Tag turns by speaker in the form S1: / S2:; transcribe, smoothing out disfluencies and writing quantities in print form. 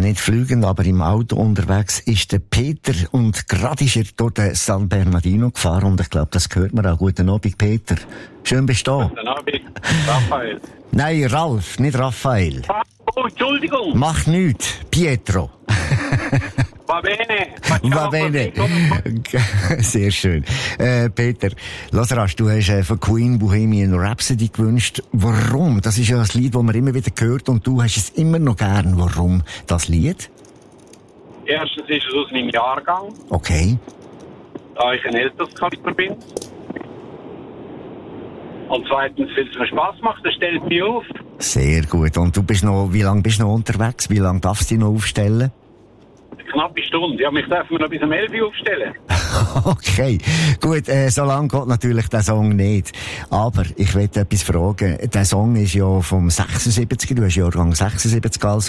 S1: nicht fliegend, aber im Auto unterwegs ist der Peter und gerade ist er durch den San Bernardino gefahren und ich glaube, das hört man auch. Guten Abend, Peter. Schön bist du da.
S2: Guten Abend, Raphael.
S1: Nein, Ralf, nicht Raphael.
S2: Oh, Entschuldigung.
S1: Mach nichts, Pietro.
S2: Va bene.
S1: Va bene. Sehr schön. Peter, lass rasch, du hast von Queen Bohemian Rhapsody gewünscht. Warum? Das ist ja ein Lied, das man immer wieder hört und du hast es immer noch gern. Warum das Lied?
S2: Erstens ist es aus meinem Jahrgang.
S1: Okay.
S2: Da ich ein älteres Kaliber bin. Und zweitens, weil es mir Spass macht, das stellt mich auf.
S1: Sehr gut. Und du bist noch, wie lange bist du noch unterwegs? Wie lange darfst du dich noch aufstellen?
S2: Eine knappe Stunde. Ja, mich dürfen wir noch bis um 11 Uhr aufstellen.
S1: Okay. Gut, so lange geht natürlich der Song nicht. Aber ich will etwas fragen. Der Song ist ja vom 76, du hast Jahrgang 76 als